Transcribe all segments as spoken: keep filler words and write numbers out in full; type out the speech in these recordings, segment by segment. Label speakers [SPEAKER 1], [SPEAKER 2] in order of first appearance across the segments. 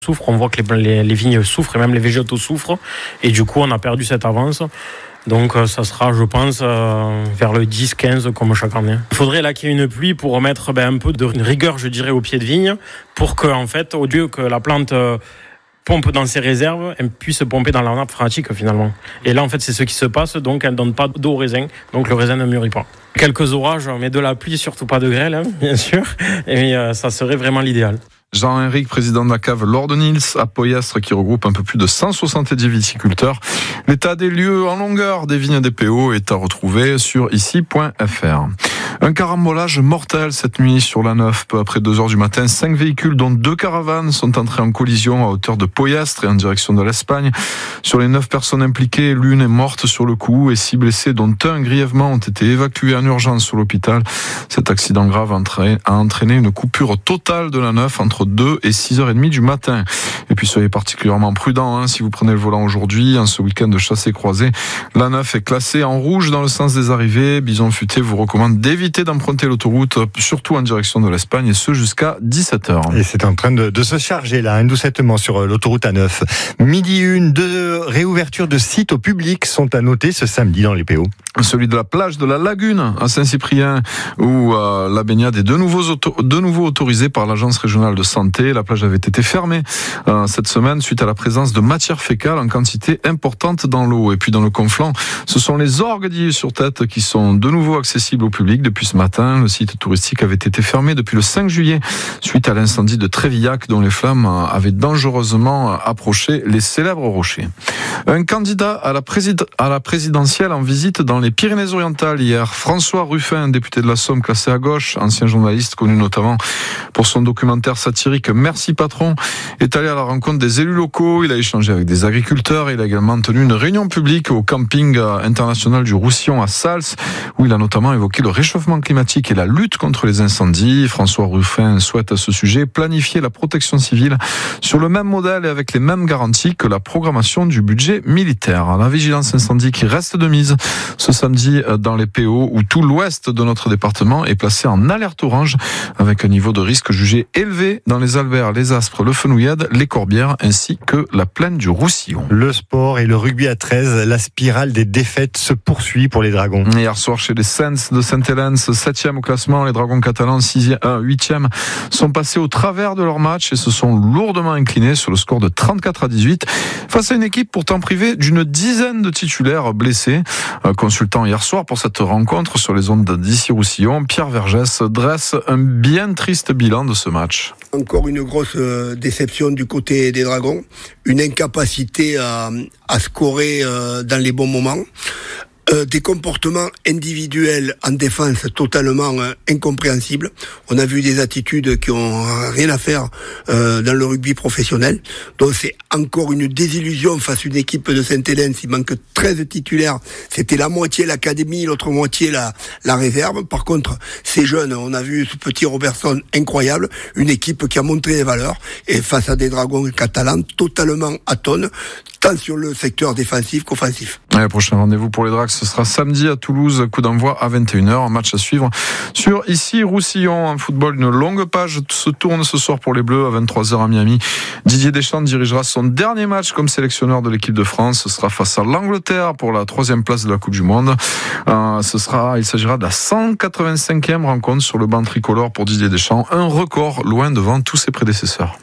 [SPEAKER 1] souffre, on voit que les, les, les vignes souffrent et même les végétaux souffrent et du coup on a perdu cette avance. Donc ça sera, je pense, euh, vers le dix quinze comme chaque année. Il faudrait là qu'il y ait une pluie pour remettre ben, un peu de rigueur, je dirais, au pied de vigne pour que, en fait, au lieu que la plante euh, pompe dans ses réserves, elle puisse pomper dans la nappe phréatique finalement. Et là, en fait, c'est ce qui se passe, donc elle ne donne pas d'eau au raisin, donc le raisin ne mûrit pas. Quelques orages, mais de la pluie, surtout pas de grêle, hein, bien sûr, et euh, ça serait vraiment l'idéal.
[SPEAKER 2] Jean-Henrique, président de la cave Lord Nils à Poyastre, qui regroupe un peu plus de cent soixante-dix viticulteurs. L'état des lieux en longueur des vignes des P O est à retrouver sur ici point f r. Un carambolage mortel cette nuit sur la neuf. Peu après deux heures du matin, cinq véhicules, dont deux caravanes, sont entrés en collision à hauteur de Poyastre et en direction de l'Espagne. Sur les neuf personnes impliquées, l'une est morte sur le coup et six blessés, dont un grièvement, ont été évacués en urgence sur l'hôpital. Cet accident grave a entraîné une coupure totale de la neuf entre deux et six heures trente du matin. Et puis soyez particulièrement prudents hein, si vous prenez le volant aujourd'hui, en ce week-end de chassé-croisé. La neuf est classée en rouge dans le sens des arrivées. Bison Futé vous recommande d'éviter d'emprunter l'autoroute, surtout en direction de l'Espagne, et ce jusqu'à dix-sept heures.
[SPEAKER 3] Et c'est en train de, de se charger là, indoucettement sur l'autoroute A neuf. Midi une, deux réouvertures de sites au public sont à noter ce samedi dans les P O.
[SPEAKER 2] Celui de la plage de la Lagune à Saint-Cyprien, où euh, la baignade est de nouveau, auto- de nouveau autorisée par l'agence régionale de santé. La plage avait été fermée euh, cette semaine suite à la présence de matière fécale en quantité importante dans l'eau. Et puis dans le Conflent, ce sont les orgues d'Illy-sur-Tête qui sont de nouveau accessibles au public depuis ce matin. Le site touristique avait été fermé depuis le cinq juillet suite à l'incendie de Trévillac dont les flammes avaient dangereusement approché les célèbres rochers. Un candidat à la, présid- à la présidentielle en visite dans les Pyrénées-Orientales hier. François Ruffin, député de la Somme classé à gauche, ancien journaliste connu notamment pour son documentaire satirique Merci Patron, est allé à la rencontre des élus locaux. Il a échangé avec des agriculteurs. Il a également tenu une réunion publique au camping international du Roussillon à Sals, où il a notamment évoqué le réchauffement climatique et la lutte contre les incendies. François Ruffin souhaite à ce sujet planifier la protection civile sur le même modèle et avec les mêmes garanties que la programmation du budget militaire. La vigilance incendie qui reste de mise ce samedi dans les P O, où tout l'ouest de notre département est placé en alerte orange avec un niveau de risque jugé élevé dans les Albert, les Aspres, le Fenouillade, les Corbières ainsi que la plaine du Roussillon.
[SPEAKER 3] Le sport et le rugby à treize, la spirale des défaites se poursuit pour les Dragons.
[SPEAKER 2] Hier soir chez les Saints de Sainte-Hélène, septième au classement, les Dragons catalans huitième sont passés au travers de leur match et se sont lourdement inclinés sur le score de trente-quatre à dix-huit face à une équipe pourtant privée d'une dizaine de titulaires blessés. Consultant hier soir pour cette rencontre sur les ondes d'Issy-Roussillon, Pierre Vergès dresse un bien triste bilan de ce match.
[SPEAKER 4] Encore une grosse déception du côté des Dragons, une incapacité à, à scorer dans les bons moments. Euh, des comportements individuels en défense totalement euh, incompréhensibles. On a vu des attitudes qui ont rien à faire euh, dans le rugby professionnel. Donc c'est encore une désillusion face à une équipe de Sainte-Hélène. Il manque treize titulaires. C'était la moitié l'académie, l'autre moitié la, la réserve. Par contre, ces jeunes, on a vu ce petit Robertson incroyable. Une équipe qui a montré les valeurs. Et face à des Dragons catalans totalement atones, tant sur le secteur défensif qu'offensif.
[SPEAKER 2] Le prochain rendez-vous pour les Dracs, ce sera samedi à Toulouse, coup d'envoi à vingt et une heures, un match à suivre sur Issy-Roussillon. En football, une longue page se tourne ce soir pour les Bleus à vingt-trois heures à Miami. Didier Deschamps dirigera son dernier match comme sélectionneur de l'équipe de France. Ce sera face à l'Angleterre pour la troisième place de la Coupe du Monde. Euh, ce sera, il s'agira de la cent quatre-vingt-cinquième rencontre sur le banc tricolore pour Didier Deschamps. Un record loin devant tous ses prédécesseurs.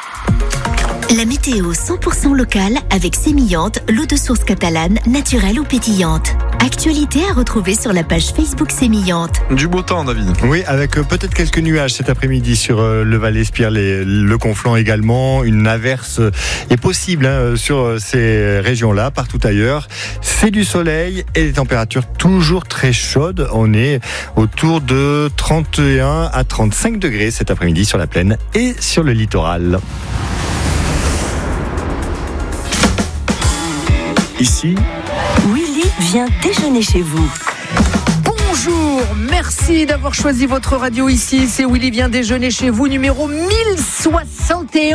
[SPEAKER 5] La météo cent pour cent locale avec Sémillante, l'eau de source catalane, naturelle ou pétillante. Actualité à retrouver sur la page Facebook Sémillante.
[SPEAKER 2] Du beau temps, David.
[SPEAKER 3] Oui, avec euh, peut-être quelques nuages cet après-midi sur euh, le Val-d'Espire, les, le Conflent également. Une averse est possible hein, sur ces régions-là, partout ailleurs. C'est du soleil et des températures toujours très chaudes. On est autour de trente et un à trente-cinq degrés cet après-midi sur la plaine et sur le littoral.
[SPEAKER 6] Ici,
[SPEAKER 5] Willy vient déjeuner chez vous.
[SPEAKER 7] Bonjour, merci d'avoir choisi votre radio ici. C'est Willy vient déjeuner chez vous, numéro mille soixante et onze.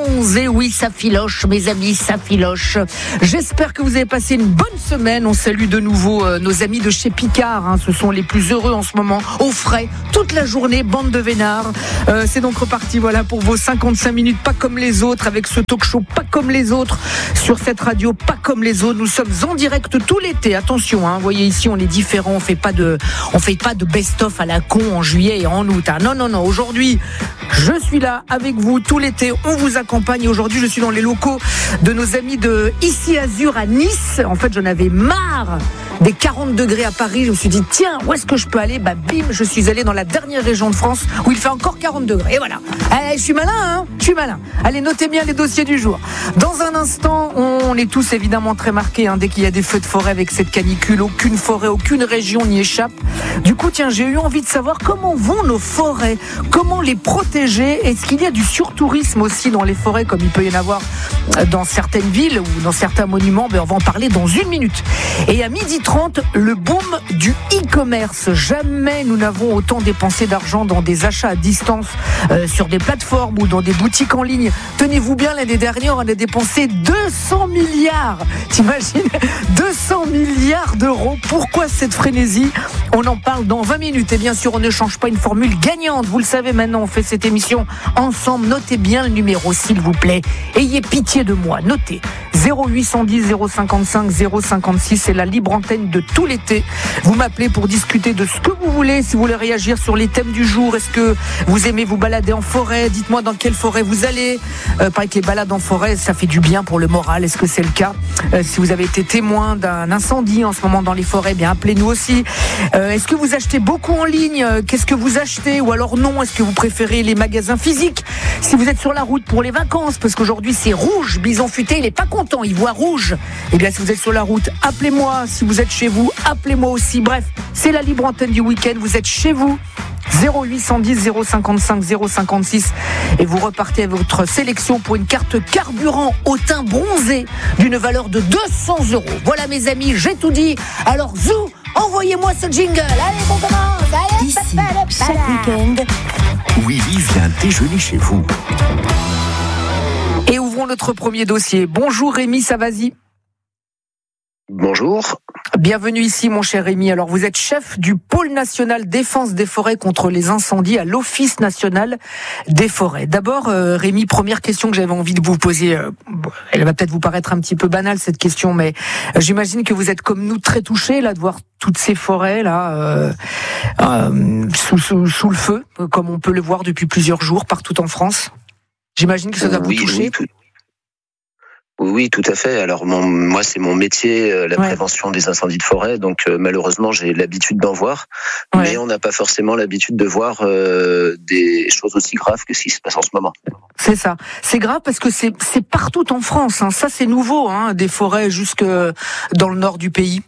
[SPEAKER 7] onze. Et oui, ça filoche, mes amis, ça filoche. J'espère que vous avez passé une bonne semaine. On salue de nouveau euh, nos amis de chez Picard. Hein. Ce sont les plus heureux en ce moment, au frais, toute la journée, bande de vénards. Euh, c'est donc reparti, voilà, pour vos cinquante-cinq minutes, pas comme les autres, avec ce talk show pas comme les autres, sur cette radio pas comme les autres. Nous sommes en direct tout l'été. Attention, hein, vous voyez ici, on est différent. On fait pas de, on fait pas de best-of à la con en juillet et en août. Hein. Non, non, non. Aujourd'hui, je suis là avec vous tout l'été. On vous accompagne. Aujourd'hui, je suis dans les locaux de nos amis de Ici Azur à Nice. En fait, j'en avais marre des quarante degrés à Paris. Je me suis dit, tiens, où est-ce que je peux aller? Bah, bim, je suis allé dans la dernière région de France où il fait encore quarante degrés. Et voilà. Allez, je suis malin, hein? Je suis malin. Allez, notez bien les dossiers du jour. Dans un instant, on est tous évidemment très marqués, hein, dès qu'il y a des feux de forêt avec cette canicule. Aucune forêt, aucune région n'y échappe. Du coup, tiens, j'ai eu envie de savoir comment vont nos forêts, comment les protéger. Est-ce qu'il y a du surtourisme aussi dans les forêts, comme il peut y en avoir dans certaines villes ou dans certains monuments? Ben, on va en parler dans une minute. Et à midi trente, le boom du e-commerce. Jamais nous n'avons autant dépensé d'argent dans des achats à distance, euh, sur des plateformes ou dans des boutiques en ligne. Tenez-vous bien, l'année dernière, on a dépensé deux cents milliards. T'imagines? deux cents milliards d'euros. Pourquoi cette frénésie? On en parle dans vingt minutes. Et bien sûr, on ne change pas une formule gagnante. Vous le savez maintenant, on fait cette émission ensemble. Notez bien le numéro, s'il vous plaît. Ayez pitié de moi. Notez. zéro huit cent dix zéro cinquante-cinq zéro cinquante-six, c'est la libre antenne de tout l'été. Vous m'appelez pour discuter de ce que vous voulez, si vous voulez réagir sur les thèmes du jour. Est-ce que vous aimez vous balader en forêt? Dites-moi dans quelle forêt vous allez. Euh, pareil que les balades en forêt, ça fait du bien pour le moral. Est-ce que c'est le cas? euh, Si vous avez été témoin d'un incendie en ce moment dans les forêts, bien appelez-nous aussi. Euh, est-ce que vous achetez beaucoup en ligne? Qu'est-ce que vous achetez? Ou alors non, est-ce que vous préférez les magasins physiques? Si vous êtes sur la route pour les vacances, parce qu'aujourd'hui c'est rouge, Bison Futé, il est pas content, il voit rouge. Eh bien, si vous êtes sur la route, appelez-moi. Si vous êtes chez vous, appelez-moi aussi. Bref, c'est la libre antenne du week-end. Vous êtes chez vous. zéro huit cent dix zéro cinquante-cinq zéro cinquante-six et vous repartez avec votre sélection pour une carte carburant au teint bronzé d'une valeur de deux cents euros. Voilà, mes amis, j'ai tout dit. Alors, zou, envoyez-moi ce jingle. Allez, on commence. Allez,
[SPEAKER 5] Ici, chaque week-end,
[SPEAKER 6] Willy vient déjeuner chez vous.
[SPEAKER 7] Et ouvrons notre premier dossier. Bonjour Rémi Savasi.
[SPEAKER 8] Bonjour.
[SPEAKER 7] Bienvenue ici, mon cher Rémi. Alors, vous êtes chef du pôle national défense des forêts contre les incendies à l'Office national des forêts. D'abord, euh, Rémi, première question que j'avais envie de vous poser. Euh, elle va peut-être vous paraître un petit peu banale, cette question, mais euh, j'imagine que vous êtes comme nous très touchés là de voir toutes ces forêts là euh, euh, sous, sous, sous le feu, comme on peut le voir depuis plusieurs jours partout en France. J'imagine que ça doit vous
[SPEAKER 8] oui,
[SPEAKER 7] toucher.
[SPEAKER 8] Oui, tout... Oui, tout à fait. Alors mon, moi, c'est mon métier, euh, la ouais. prévention des incendies de forêt. Donc euh, malheureusement, j'ai l'habitude d'en voir, ouais. mais on n'a pas forcément l'habitude de voir euh, des choses aussi graves que ce qui se passe en ce moment.
[SPEAKER 7] C'est ça. C'est grave parce que c'est, c'est partout en France. Hein. Ça, c'est nouveau, hein, des forêts jusque dans le nord du pays.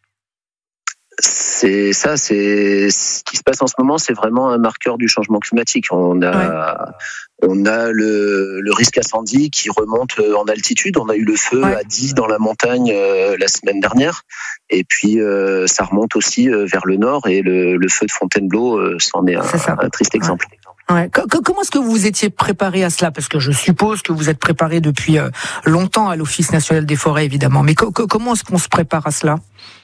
[SPEAKER 8] C'est ça, c'est ce qui se passe en ce moment. C'est vraiment un marqueur du changement climatique. On a, ouais. on a le, le risque incendie qui remonte en altitude. On a eu le feu ouais. à dix dans la montagne euh, la semaine dernière, et puis euh, ça remonte aussi euh, vers le nord. Et le, le feu de Fontainebleau, euh, c'en est un, un triste exemple.
[SPEAKER 7] Ouais. Ouais. Comment est-ce que vous étiez préparé à cela? Parce que je suppose que vous êtes préparé depuis longtemps à l'Office national des forêts, évidemment. Mais co- comment est-ce qu'on se prépare à cela?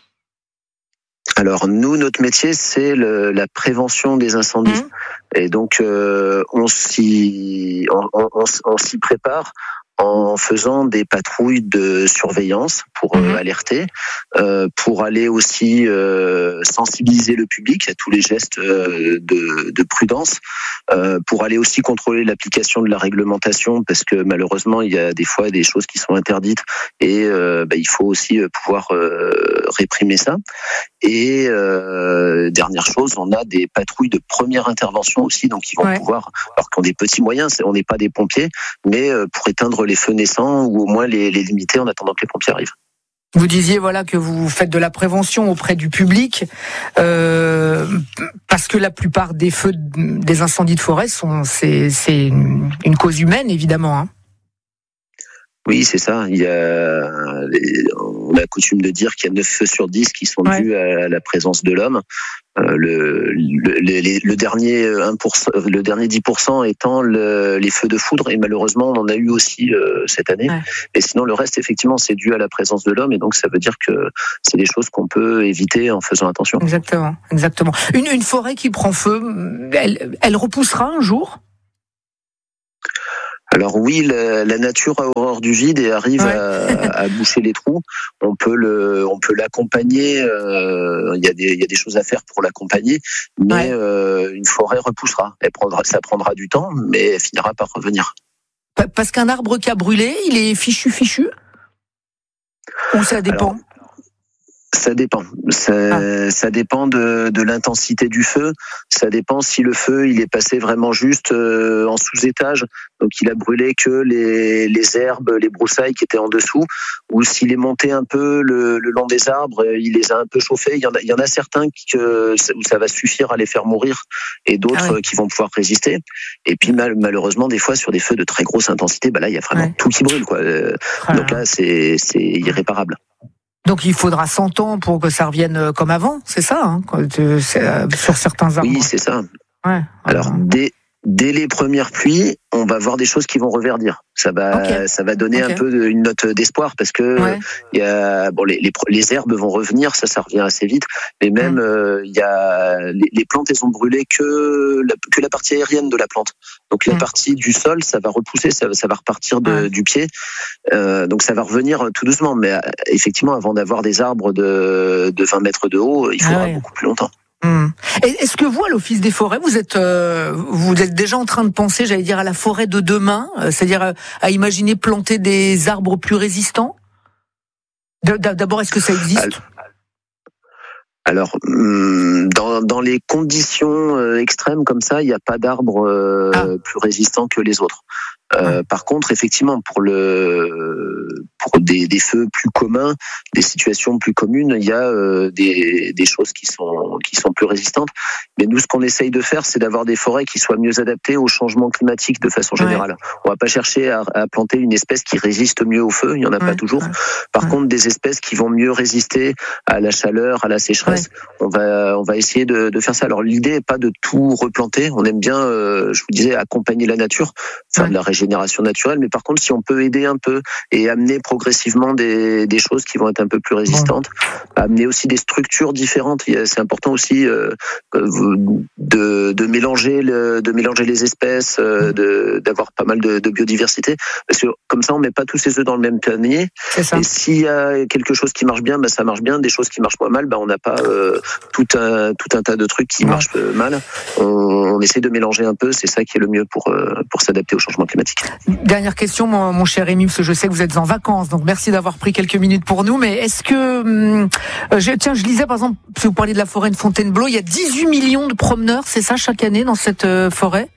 [SPEAKER 8] Alors nous, notre métier, c'est le, la prévention des incendies, mmh. et donc euh, on s'y on, on, on s'y prépare en faisant des patrouilles de surveillance pour mmh. euh, alerter, euh, pour aller aussi euh, sensibiliser le public à tous les gestes euh, de, de prudence, euh, pour aller aussi contrôler l'application de la réglementation, parce que malheureusement il y a des fois des choses qui sont interdites et euh, bah, il faut aussi pouvoir euh, réprimer ça. Et euh, dernière chose, on a des patrouilles de première intervention aussi, donc ils vont ouais. pouvoir, alors qu'on a des petits moyens, on n'est pas des pompiers, mais euh, pour éteindre les feux naissants ou au moins les, les limiter en attendant que les pompiers arrivent.
[SPEAKER 7] Vous disiez voilà que vous faites de la prévention auprès du public, euh, parce que la plupart des feux, des incendies de forêt sont c'est, c'est une cause humaine évidemment. Hein.
[SPEAKER 8] Oui, c'est ça. Il y a, on a coutume de dire qu'il y a neuf feux sur dix qui sont ouais. dus à la présence de l'homme. Euh, le, le, le, le dernier un pour cent, le dernier dix pour cent étant le, les feux de foudre, et malheureusement on en a eu aussi euh, cette année. Ouais. Et sinon le reste effectivement c'est dû à la présence de l'homme, et donc ça veut dire que c'est des choses qu'on peut éviter en faisant attention.
[SPEAKER 7] Exactement, exactement. Une, une forêt qui prend feu, elle, elle repoussera un jour?
[SPEAKER 8] Alors oui, la, la nature a horreur du vide et arrive ouais. à, à boucher les trous. On peut le, on peut l'accompagner. Euh, il y a des, il y a des choses à faire pour l'accompagner, mais ouais. euh, une forêt repoussera. Elle prendra, ça prendra du temps, mais elle finira par revenir.
[SPEAKER 7] Parce qu'un arbre qui a brûlé, il est fichu, fichu. Ou ça dépend?
[SPEAKER 8] Alors, ça dépend. Ça, ah. ça dépend de, de l'intensité du feu. Ça dépend si le feu il est passé vraiment juste euh, en sous-étage, donc il a brûlé que les, les herbes, les broussailles qui étaient en dessous, ou s'il est monté un peu le, le long des arbres, il les a un peu chauffés. Il y en a, il y en a certains qui, que, où ça va suffire à les faire mourir, et d'autres ah oui. qui vont pouvoir résister. Et puis mal, malheureusement, des fois sur des feux de très grosse intensité, bah là il y a vraiment ouais. tout qui brûle, quoi. Ah. Donc là c'est, c'est irréparable.
[SPEAKER 7] Donc il faudra cent ans pour que ça revienne comme avant, c'est ça, hein, sur certains arbres.
[SPEAKER 8] Oui, c'est ça.
[SPEAKER 7] Ouais.
[SPEAKER 8] Alors, dès, dès les premières pluies, on va voir des choses qui vont reverdir. Ça va, okay. ça va donner okay. un peu de, une note d'espoir, parce que ouais. il y a, bon, les, les, les herbes vont revenir, ça, ça revient assez vite. Mais même, mmh. euh, il y a les, les plantes, elles ont brûlé que la, que la partie aérienne de la plante. Donc mmh. la partie du sol, ça va repousser, ça, ça va repartir de, ouais. du pied. Euh, donc ça va revenir tout doucement. Mais effectivement, avant d'avoir des arbres de, de vingt mètres de haut, il faudra ah ouais. beaucoup plus longtemps.
[SPEAKER 7] Hum. Est-ce que vous, à l'Office des forêts, vous êtes, euh, vous êtes déjà en train de penser, j'allais dire, à la forêt de demain, euh, c'est-à-dire à, à imaginer planter des arbres plus résistants? D'abord, est-ce que ça existe?
[SPEAKER 8] Alors, dans, dans les conditions extrêmes comme ça, il n'y a pas d'arbres euh, ah. plus résistants que les autres. Euh, par contre, effectivement, pour le pour des, des feux plus communs, des situations plus communes, il y a euh, des, des choses qui sont qui sont plus résistantes. Mais nous, ce qu'on essaye de faire, c'est d'avoir des forêts qui soient mieux adaptées au changement climatique de façon générale. Ouais. On va pas chercher à, à planter une espèce qui résiste mieux au feu, il y en a ouais. pas toujours. Par ouais. contre, des espèces qui vont mieux résister à la chaleur, à la sécheresse, ouais. on va on va essayer de, de faire ça. Alors l'idée est pas de tout replanter. On aime bien, euh, je vous disais, accompagner la nature, faire ouais. de la génération naturelle, mais par contre si on peut aider un peu et amener progressivement des, des choses qui vont être un peu plus résistantes, bon. amener aussi des structures différentes, c'est important aussi euh, de, de mélanger le, de mélanger les espèces, euh, de, d'avoir pas mal de, de biodiversité, parce que comme ça on met pas tous ses œufs dans le même panier, et s'il y a quelque chose qui marche bien, bah, ça marche bien, des choses qui marchent moins mal, bah, on n'a pas euh, tout, un, tout un tas de trucs qui ouais. marchent mal, on, on essaie de mélanger un peu, c'est ça qui est le mieux pour, euh, pour s'adapter au changement climatique.
[SPEAKER 7] Dernière question, mon, mon cher Rémi, parce que je sais que vous êtes en vacances, donc merci d'avoir pris quelques minutes pour nous. Mais est-ce que, euh, je, tiens, je lisais par exemple, si vous parlez de la forêt de Fontainebleau, il y a dix-huit millions de promeneurs, c'est ça, chaque année dans cette euh, forêt?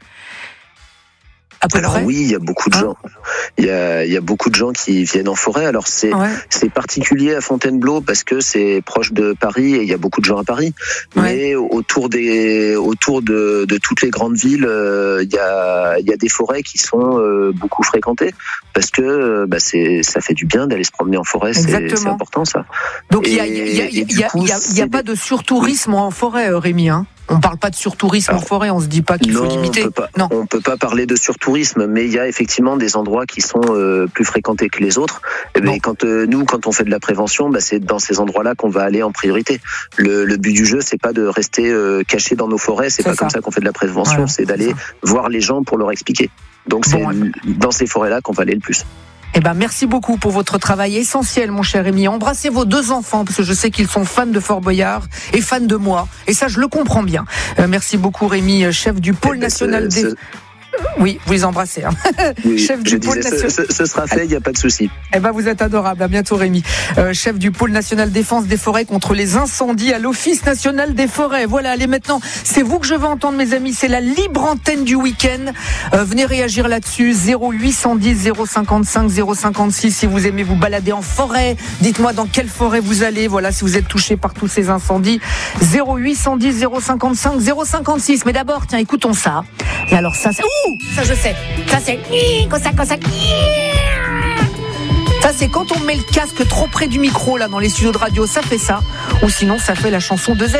[SPEAKER 8] Alors près. Oui, il y a beaucoup de gens. Ah. Il y a, il y a beaucoup de gens qui viennent en forêt. Alors c'est, ouais. c'est particulier à Fontainebleau parce que c'est proche de Paris et il y a beaucoup de gens à Paris. Ouais. Mais autour des, autour de, de toutes les grandes villes, euh, il y a, il y a des forêts qui sont euh, beaucoup fréquentées parce que euh, bah c'est, ça fait du bien d'aller se promener en forêt. C'est, c'est important ça.
[SPEAKER 7] Donc il y a, il y a, il y a, il y a, il y a, il y a pas de surtourisme en forêt, Rémi, hein? On parle pas de surtourisme Alors, en forêt, on se dit pas qu'il
[SPEAKER 8] non,
[SPEAKER 7] faut limiter.
[SPEAKER 8] On peut pas, non, on peut pas parler de surtourisme, mais il y a effectivement des endroits qui sont euh, plus fréquentés que les autres. Et ben, quand euh, nous, quand on fait de la prévention, bah, c'est dans ces endroits-là qu'on va aller en priorité. Le, le but du jeu, c'est pas de rester euh, caché dans nos forêts, c'est, c'est pas ça. Comme ça qu'on fait de la prévention, voilà, c'est d'aller c'est voir les gens pour leur expliquer. Donc c'est bon, ouais. dans ces forêts-là qu'on va aller le plus.
[SPEAKER 7] Eh ben, merci beaucoup pour votre travail essentiel, mon cher Rémi. Embrassez vos deux enfants, parce que je sais qu'ils sont fans de Fort Boyard et fans de moi. Et ça, je le comprends bien. Euh, merci beaucoup, Rémi, chef du pôle eh ben, national des... Ce... Oui, vous les embrassez. Hein.
[SPEAKER 8] Oui, chef du pôle national. Ce, ce sera fait, il n'y a pas de souci.
[SPEAKER 7] Eh ben, vous êtes adorable. À bientôt, Rémi. Euh, chef du pôle national défense des forêts contre les incendies à l'Office national des forêts. Voilà, allez maintenant, c'est vous que je veux entendre, mes amis. C'est la libre antenne du week-end. Euh, venez réagir là-dessus. zéro huit cent dix zéro cinquante-cinq zéro cinquante-six. Si vous aimez vous balader en forêt, dites-moi dans quelle forêt vous allez. Voilà, si vous êtes touché par tous ces incendies. zéro huit cent dix zéro cinquante-cinq zéro cinquante-six. Mais d'abord, tiens, écoutons ça. Et alors ça, c'est... Ouh, ça je sais. Ça c'est... Comme ça, comme ça. Ça, c'est quand on met le casque trop près du micro, là, dans les studios de radio, ça fait ça. Ou sinon, ça fait la chanson de Z.